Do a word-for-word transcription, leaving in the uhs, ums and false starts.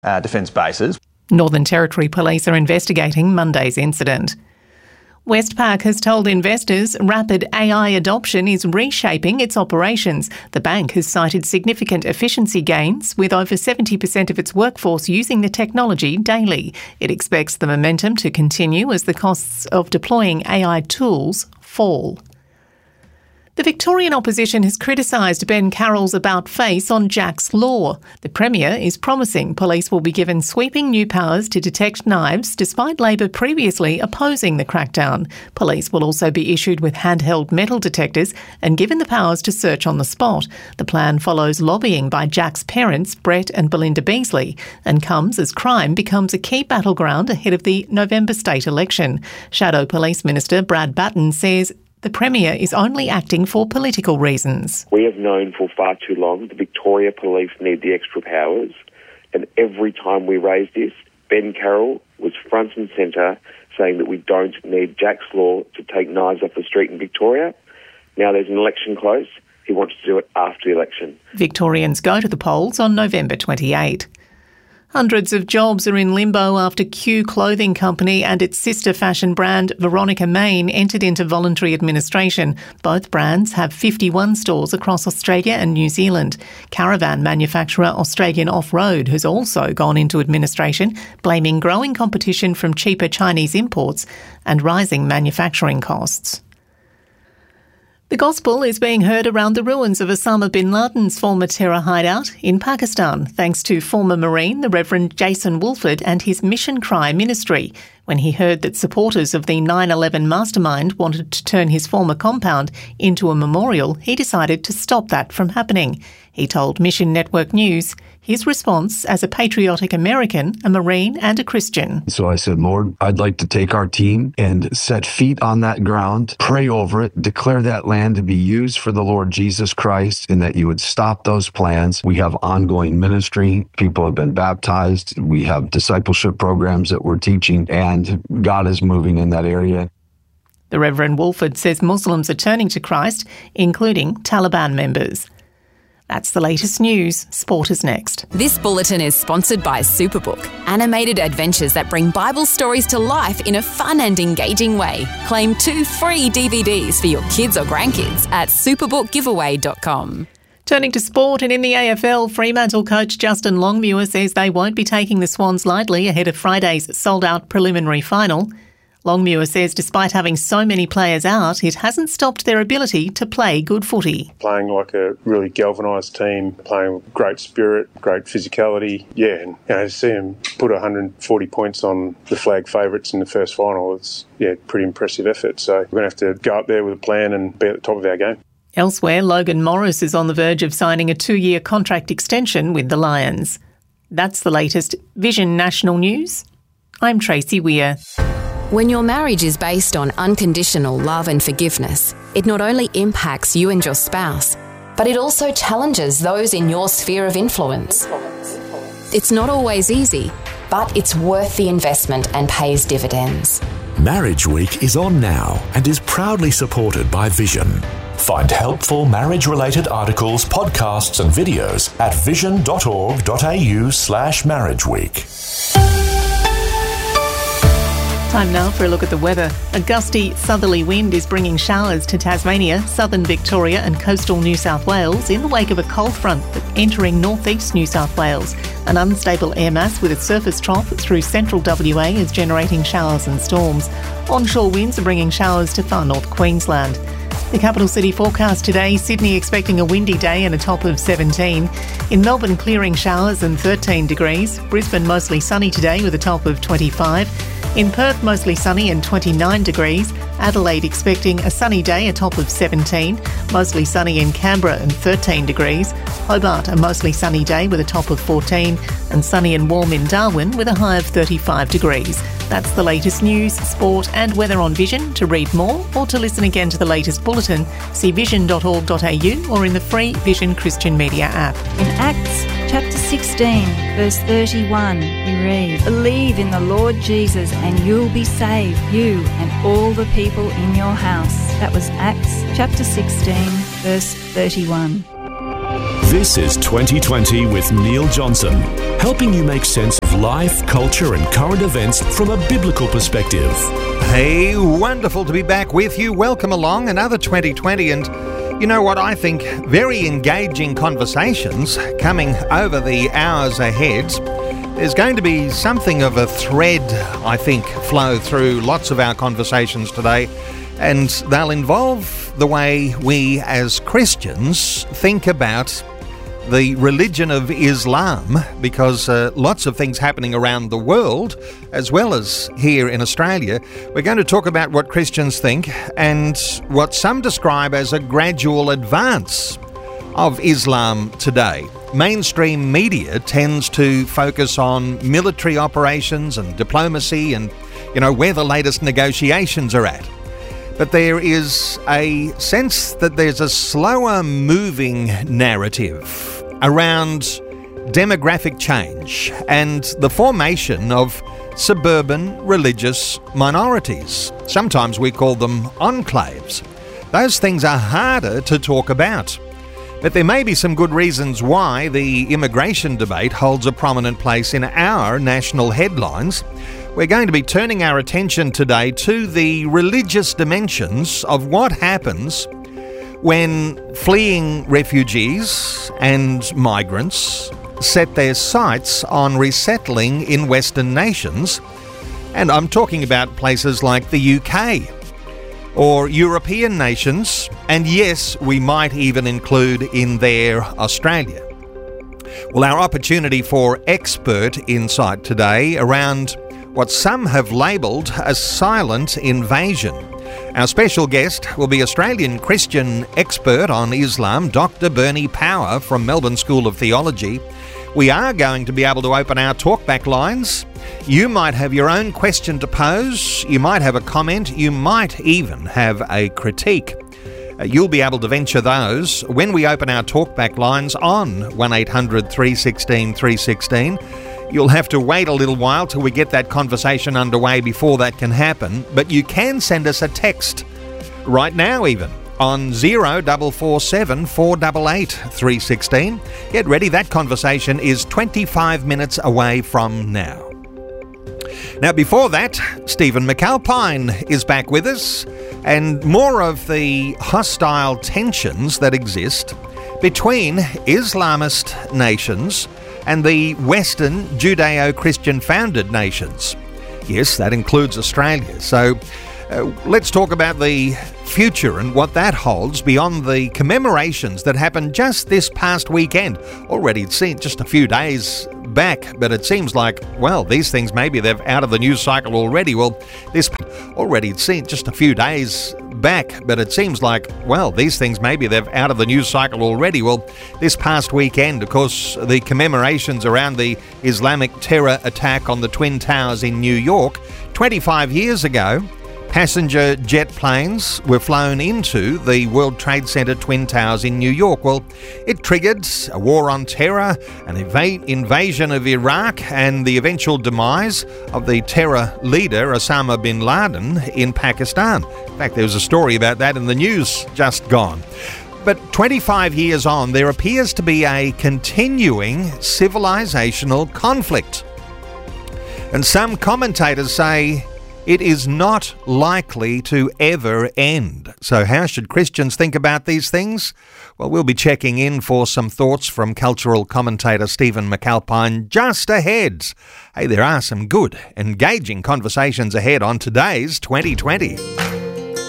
uh, defence bases. Northern Territory Police are investigating Monday's incident. Westpac has told investors rapid A I adoption is reshaping its operations. The bank has cited significant efficiency gains, with over seventy percent of its workforce using the technology daily. It expects the momentum to continue as the costs of deploying A I tools fall. The Victorian opposition has criticised Ben Carroll's about-face on Jack's Law. The Premier is promising police will be given sweeping new powers to detect knives, despite Labor previously opposing the crackdown. Police will also be issued with handheld metal detectors and given the powers to search on the spot. The plan follows lobbying by Jack's parents, Brett and Belinda Beasley, and comes as crime becomes a key battleground ahead of the November state election. Shadow Police Minister Brad Batten says the Premier is only acting for political reasons. We have known for far too long the Victoria Police need the extra powers, and every time we raised this, Ben Carroll was front and centre saying that we don't need Jack's Law to take knives off the street in Victoria. Now there's an election close. He wants to do it after the election. Victorians go to the polls on November twenty-eighth. Hundreds of jobs are in limbo after Q Clothing Company and its sister fashion brand Veronica Main entered into voluntary administration. Both brands have fifty-one stores across Australia and New Zealand. Caravan manufacturer Australian Off-Road has also gone into administration, blaming growing competition from cheaper Chinese imports and rising manufacturing costs. The gospel is being heard around the ruins of Osama bin Laden's former terror hideout in Pakistan, thanks to former Marine, the Reverend Jason Woolford, and his Mission Cry ministry. When he heard that supporters of the nine eleven mastermind wanted to turn his former compound into a memorial, he decided to stop that from happening. He told Mission Network News his response as a patriotic American, a Marine and a Christian. So I said, Lord, I'd like to take our team and set feet on that ground, pray over it, declare that land to be used for the Lord Jesus Christ, and that you would stop those plans. We have ongoing ministry. People have been baptized. We have discipleship programs that we're teaching, and God is moving in that area. The Reverend Woolford says Muslims are turning to Christ, including Taliban members. That's the latest news. Sport is next. This bulletin is sponsored by Superbook, animated adventures that bring Bible stories to life in a fun and engaging way. Claim two free D V Ds for your kids or grandkids at superbook giveaway dot com. Turning to sport, and in the A F L, Fremantle coach Justin Longmuir says they won't be taking the Swans lightly ahead of Friday's sold-out preliminary final. Longmuir says despite having so many players out, it hasn't stopped their ability to play good footy. Playing like a really galvanised team, playing with great spirit, great physicality. Yeah, and you know, to see them put one hundred forty points on the flag favourites in the first final, it's yeah, pretty impressive effort. So we're going to have to go up there with a plan and be at the top of our game. Elsewhere, Logan Morris is on the verge of signing a two-year contract extension with the Lions. That's the latest Vision National News. I'm Tracy Weir. When your marriage is based on unconditional love and forgiveness, it not only impacts you and your spouse, but it also challenges those in your sphere of influence. It's not always easy, but it's worth the investment and pays dividends. Marriage Week is on now and is proudly supported by Vision. Find helpful marriage-related articles, podcasts and videos at vision dot org dot a u slash marriage week. Time now for a look at the weather. A gusty southerly wind is bringing showers to Tasmania, southern Victoria and coastal New South Wales in the wake of a cold front entering northeast New South Wales. An unstable air mass with a surface trough through central W A is generating showers and storms. Onshore winds are bringing showers to far north Queensland. The capital city forecast today, Sydney expecting a windy day and a top of seventeen. In Melbourne, clearing showers and thirteen degrees. Brisbane, mostly sunny today with a top of twenty-five. In Perth, mostly sunny and twenty-nine degrees. Adelaide expecting a sunny day, a top of seventeen. Mostly sunny in Canberra and thirteen degrees. Hobart, a mostly sunny day with a top of fourteen. And sunny and warm in Darwin with a high of thirty-five degrees. That's the latest news, sport and weather on Vision. To read more or to listen again to the latest bulletin, see vision dot org dot a u or in the free Vision Christian Media app. In Acts chapter sixteen, verse thirty-one, we read, "Believe in the Lord Jesus and you'll be saved, you and all the people in your house." That was Acts chapter sixteen, verse thirty-one. This is twenty twenty with Neil Johnson, helping you make sense of life, culture and current events from a biblical perspective. Hey, wonderful to be back with you. Welcome along, another twenty twenty, and you know what, I think very engaging conversations coming over the hours ahead. There's going to be something of a thread, I think, flow through lots of our conversations today, and they'll involve the way we as Christians think about the religion of Islam, because uh, lots of things happening around the world, as well as here in Australia. We're going to talk about what Christians think and what some describe as a gradual advance of Islam today. Mainstream media tends to focus on military operations and diplomacy and, you know, where the latest negotiations are at. But there is a sense that there's a slower moving narrative around demographic change and the formation of suburban religious minorities. Sometimes we call them enclaves. Those things are harder to talk about. But there may be some good reasons why the immigration debate holds a prominent place in our national headlines. We're going to be turning our attention today to the religious dimensions of what happens when fleeing refugees and migrants set their sights on resettling in Western nations. And I'm talking about places like the U K or European nations, and yes, we might even include in there Australia. Well, our opportunity for expert insight today around what some have labelled a silent invasion. Our special guest will be Australian Christian expert on Islam, Doctor Bernie Power from Melbourne School of Theology. We are going to be able to open our talkback lines. You might have your own question to pose, you might have a comment, you might even have a critique. Uh, you'll be able to venture those when we open our talkback lines on one eight hundred three one six three one six. You'll have to wait a little while till we get that conversation underway before that can happen, but you can send us a text right now even on zero four four seven four eight eight three one six. Get ready, that conversation is twenty-five minutes away from now. Now before that, Stephen McAlpine is back with us, and more of the hostile tensions that exist between Islamist nations and the Western Judeo-Christian founded nations. Yes, that includes Australia. So uh, let's talk about the future and what that holds beyond the commemorations that happened just this past weekend. Already it's seen just a few days back, but it seems like, well, these things maybe they're out of the news cycle already. Well, this already it's seen just a few days back, but it seems like, well, these things maybe they're out of the news cycle already. Well, this past weekend, of course, the commemorations around the Islamic terror attack on the Twin Towers in New York twenty-five years ago. Passenger jet planes were flown into the World Trade Center Twin Towers in New York. Well, it triggered a war on terror, an inv- invasion of Iraq, and the eventual demise of the terror leader Osama bin Laden in Pakistan. In fact, there was a story about that in the news just gone. But twenty-five years on, there appears to be a continuing civilizational conflict. And some commentators say it is not likely to ever end. So how should Christians think about these things? Well, we'll be checking in for some thoughts from cultural commentator Stephen McAlpine just ahead. Hey, there are some good, engaging conversations ahead on today's twenty twenty.